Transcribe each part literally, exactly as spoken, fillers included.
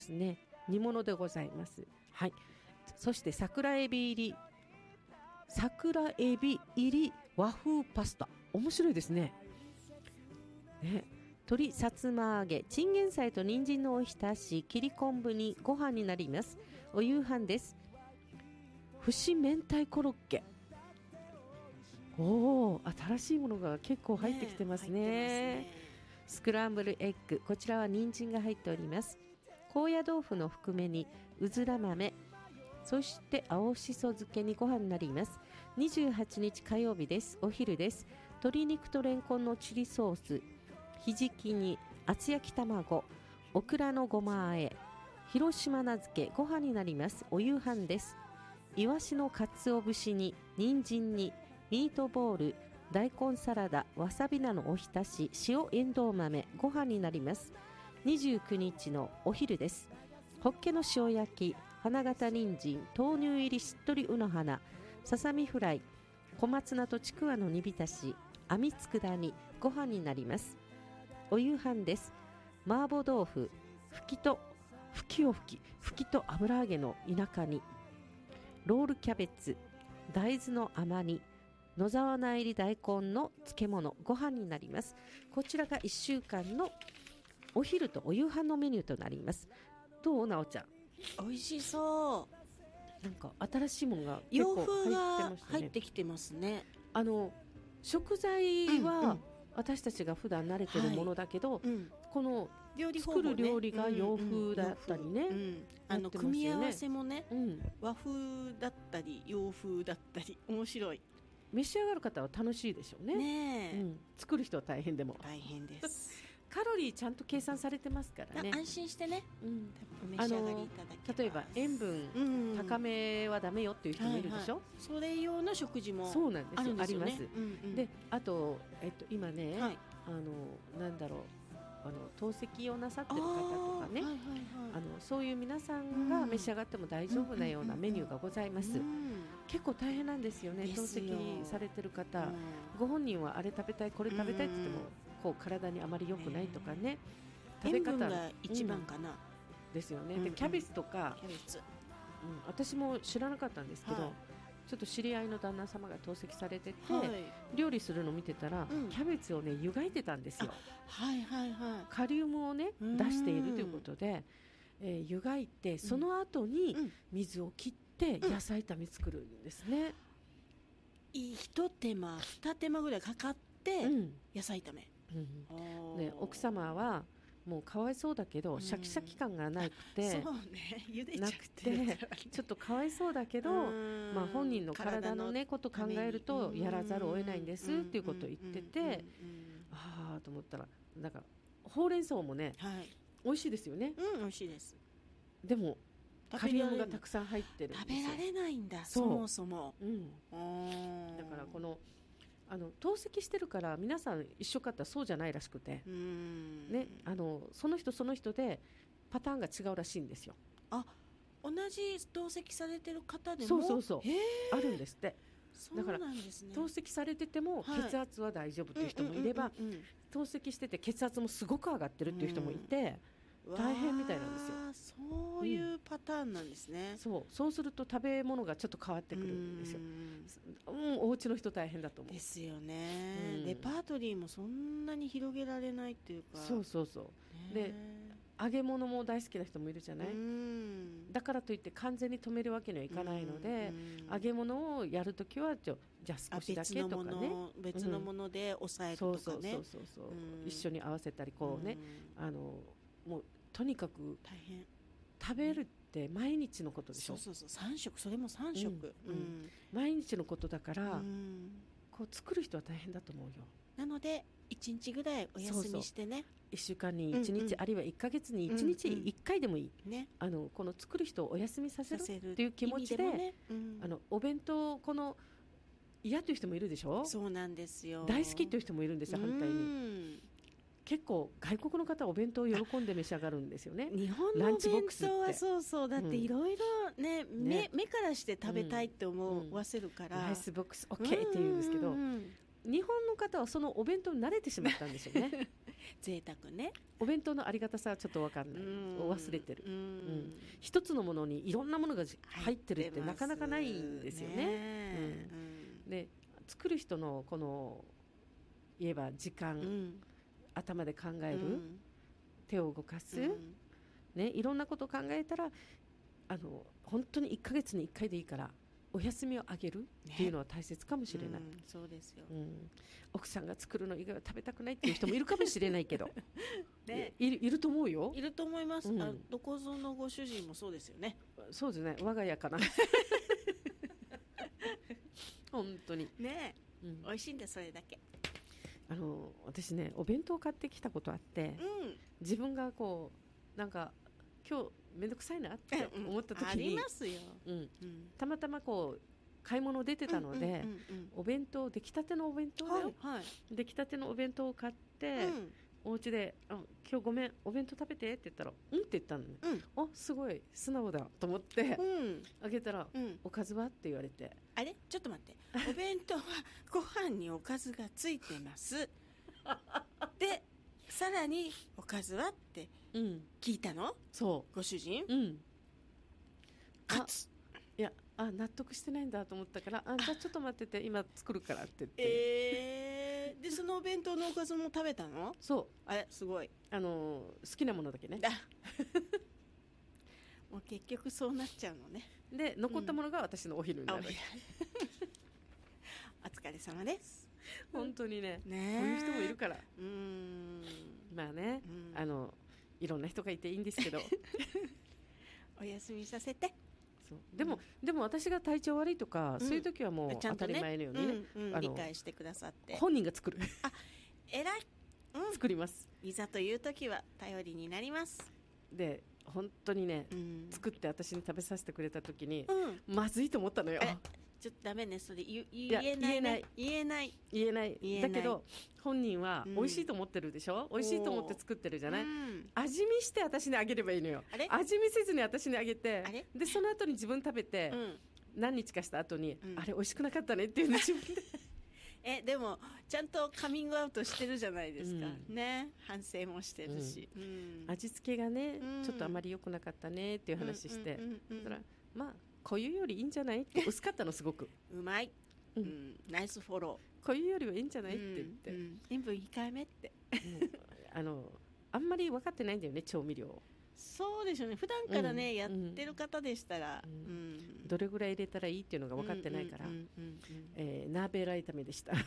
ですね。煮物でございます。はい。そして桜エビ入り桜エビ入り和風パスタ、面白いですね。ね、鶏さつま揚げ、チンゲン菜と人参のおひたし、切り昆布にご飯になります。お夕飯です。節明太コロッケ。おお、新しいものが結構入ってきてます ね, ね, ますね。スクランブルエッグ、こちらは人参が入っております。高野豆腐の含めにうずら豆、そして青しそ漬けにご飯になります。にじゅうはちにち火曜日です。お昼です。鶏肉とレンコンのチリソース、ひじきに厚焼き卵、オクラのごま和え、広島菜漬け、ご飯になります。お夕飯です。いわしのかつお節に人参にミートボール、大根サラダ、わさび菜のおひたし、塩えんどう豆、ご飯になります。にじゅうくにちのお昼です。ホッケの塩焼き、花形人参、豆乳入りしっとりうの花、ささみフライ、小松菜とちくわの煮浸し、あみつくだ煮、ご飯になります。お夕飯です。麻婆豆腐、ふきとふきをふきふきと油揚げの田舎煮、ロールキャベツ、大豆の甘煮、野沢菜入り大根の漬物、ご飯になります。こちらがいっしゅうかんのお昼とお夕飯のメニューとなります。どう、なおちゃん。 美味しそう。 なんか新しいものが結構入ってましたね。 洋風が入ってきてますね。 あの食材は私たちが普段慣れてるものだけど、うんうん、この料理法作る料理が洋風だったりね、 うんうんうん、あの組み合わせもね、うん、和風だったり洋風だったり面白い。 召し上がる方は楽しいでしょうね。 ねえ、 うん、作る人は大変でも大変ですカロリーちゃんと計算されてますからね。 安心してね、うん、お召し上がりいただけます。 例えば塩分高めはダメよっていう人もいるでしょ、うんはいはい、 それ用の食事もそうなんですよ、あります、 うんうん、 であと、えっと、今ね、はい、あのなんだろう、あの透析をなさってる方とかね、はいはいはい、あのそういう皆さんが召し上がっても大丈夫なようなメニューがございます、うんうんうん、結構大変なんですよね。透析されてる方、うん、ご本人はあれ食べたいこれ食べたいって言っても、うん、こう体にあまり良くないとかね、 食べ方塩分が一番かな、うん、 ですよね。でキャベツとか、 キャベツ、うん、 私も知らなかったんですけど、はい、ちょっと知り合いの旦那様が透析されてて、はい、料理するのを見てたら、うん、キャベツをね湯がいてたんですよ。 はいはいはい、 カリウムをね出しているということで、えー、湯がいてその後に水を切って野菜炒め作るんですね、うんうん、 一手間二手間ぐらいかかって野菜炒め、 うんうん、で奥様はもうかわいそうだけど、うん、シャキシャキ感がなくて、 そうね、茹でちゃってなくてちょっとかわいそうだけど、まあ、本人の体の、ね、ことを考えるとやらざるを得ないんですっていうことを言ってて、ああと思ったらなんかほうれん草もね、はい、美味しいですよね、 うん、美味しいです。 でもカリウムがたくさん入ってるんですよ。 食べられないんだ、そもそも、 うん、だからこのあの透析してるから皆さん一緒かってそうじゃないらしくて、うーん、ね、あのその人その人でパターンが違うらしいんですよ。 あ、同じ透析されてる方でもそうそうそうあるんですって。 だから、ね、 透析されてても血圧は大丈夫という人もいれば、透析してて血圧もすごく上がってるっていう人もいて、大変みたいなんですよ。 そういうパターンなんですね、 うん、そうそうすると食べ物がちょっと変わってくるんですよ。うん、お家の人大変だと思うですよね、うん、レパートリーもそんなに広げられないっていうか。 そうそうそう、で揚げ物も大好きな人もいるじゃない、うん、だからといって完全に止めるわけにはいかないので、うん、揚げ物をやるときはちょじゃあ少しだけとかね、 別のもので抑えるとかね、そうそうそうそう、 うん、一緒に合わせたりこうね、うん、あのもうとにかく大変、 食べるって毎日のことでしょ、 うん、そうそうそう、さん食、それもさん食、 うんうん、毎日のことだから、うん、こう作る人は大変だと思うよ。 なのでいちにちぐらいお休みしてね、そうそう、 いっしゅうかんにいちにち、うんうん、あるいはいっかげつにいちにちいっかいでもいい、うんうん、ね、あのこの作る人をお休みさせるっていう気持ちで、ね、うん、あのお弁当この嫌という人もいるでしょ。 そうなんですよ、 大好きという人もいるんですよ、反対に、うん、結構外国の方はお弁当を喜んで召し上がるんですよね。 日本のお弁当はそうそう、だっていろいろね、目からして食べたいって思わせるから、うんうん、 ライスボックス OK って言うんですけど、うんうんうん、日本の方はそのお弁当に慣れてしまったんですよね贅沢ね。 お弁当のありがたさはちょっと分かんない、忘れてる、 うん、うん、 一つのものにいろんなものが入ってるってなかなかないんですよね。ね、うん、で作る人のこの言えば時間、うん、頭で考える、うん、手を動かす、うんね、いろんなことを考えたらあの本当にいっかげつにいっかいでいいからお休みをあげるっていうのは大切かもしれない、ね、 うん、そうですよ、 うん、奥さんが作るの以外は食べたくないっていう人もいるかもしれないけど、ね、い, い, るいると思うよ。 いると思います、うん、あどこぞのご主人もそうですよね。 そうですね、我が家かな本当にね、うん、美味しいんでそれだけ。 あの私ねお弁当買ってきたことあって、うん、自分がこうなんか今日めんどくさいなって思った時に、うん、ありますよ、 うんうん、たまたまこう買い物出てたので、うんうんうんうん、お弁当出来たてのお弁当だよ、はいはい、出来たてのお弁当を買って、うん、お家であ今日ごめんお弁当食べてって言ったらうんって言ったのね、うん、あすごい素直だと思って、うん、あげたら、うん、おかずはって言われて、 あれちょっと待ってお弁当はご飯におかずがついてますでさらにおかずはって聞いたの、うん、そうご主人、うん、かついやあ納得してないんだと思ったからあじゃあちょっと待ってて今作るからって言って、 えー、でそのお弁当のおかずも食べたの？ そうあれすごいあの好きなものだけねもう結局そうなっちゃうのね。 で残ったものが私のお昼になる、うん、 お疲れ様です。 本当に ね, ねこういう人もいるからうーんまあね、うん、あのいろんな人がいていいんですけどお休みさせて。 そうでも、うん、でも私が体調悪いとか、うん、そういう時はもう当たり前のようにね、 うんうん、あの理解してくださって本人が作るあ偉い、 うん、作ります。 いざという時は頼りになります。 で本当にね、うん、作って私に食べさせてくれた時に、うん、まずいと思ったのよ。 ちょっとダメねそれ言えない、ね、言えない言えない言えないだけど本人は美味しいと思ってるでしょ、うん、美味しいと思って作ってるじゃない、うん、味見して私にあげればいいのよ。味見せずに私にあげてあれでその後に自分食べて、うん、何日かした後に、うん、あれ美味しくなかったねっていうの自分でえでもちゃんとカミングアウトしてるじゃないですか、うん、ね反省もしてるし、うん、 味付けがね、ちょっとあまり良くなかったねっていう話して、だからまあこういうよりいいんじゃないって薄かったのすごくうまい、うんうん、ナイスフォローこういうよりはいいんじゃないって言って、うんうん、 塩分控えめって、 あのあんまり分かってないんだよね調味料。 そうでしょうね普段からね、うん、やってる方でしたら、 うんうん、どれぐらい入れたらいいっていうのが分かってないからナーベーラ炒めでした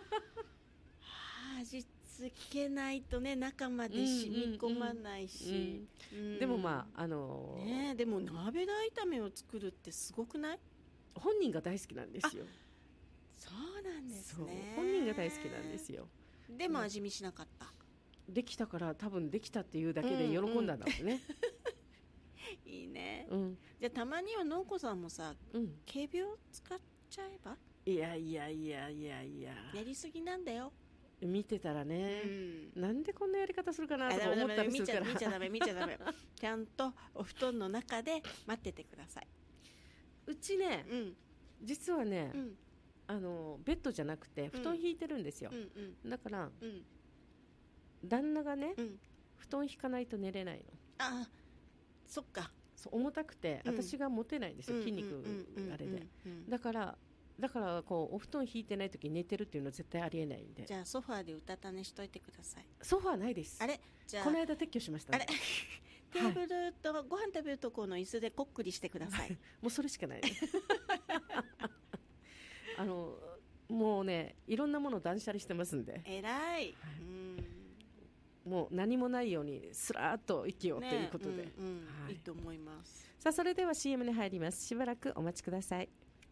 味付けないとね中まで染み込まないし、 でもまああのー、 ねでも鍋ラ炒めを作るってすごくない？ 本人が大好きなんですよ。 そうなんですね。 本人が大好きなんですよ。 でも味見しなかった、 うん、できたから多分できたっていうだけで喜んだんだもんね、 うん、いいね、うん、じゃあたまには農子さんもさ、うん、仮病使っちゃえば？ いやいやいやいやいややりすぎなんだよ。 見てたらね、うん、なんでこんなやり方するかなとか思ったりするから見ちゃダメ見ちゃダメちゃんとお布団の中で待っててください。 うちね、うん、実はね、うん、あのベッドじゃなくて布団引いてるんですよ、うんうん、だから、うん、旦那がね、うん、布団引かないと寝れないの。ああそっかそう重たくて、うん、私が持てないんですよ、筋肉あれで、だからだからこうお布団引いてない時に寝てるっていうのは絶対ありえないんで。 じゃあソファーでうたた寝しといてください。 ソファーないです。 あれじゃあこの間撤去しました、ね、 あれテーブルとご飯食べるところの椅子でこっくりしてくださいもうそれしかない、ね、あのもうねいろんなもの断捨離してますんでえらい、はい、 うんもう何もないようにスラーっと生きようということで、ねうんうんはい、いいと思います。 さあそれでは シーエム に入ります。しばらくお待ちください。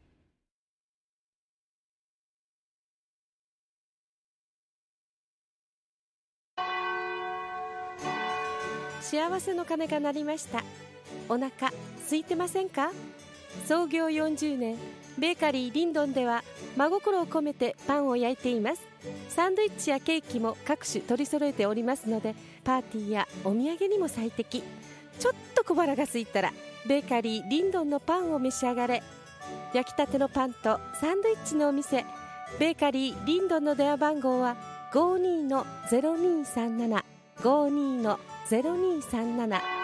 幸せの鐘が鳴りました。お腹空いてませんか？創業よんじゅうねんベーカリーリンドンでは真心を込めてパンを焼いています。サンドイッチやケーキも各種取り揃えておりますのでパーティーやお土産にも最適。ちょっと小腹が空いたらベーカリーリンドンのパンを召し上がれ。焼きたてのパンとサンドイッチのお店ベーカリーリンドンの電話番号はごにーのゼロにーさんなな ごにーのゼロにーさんなな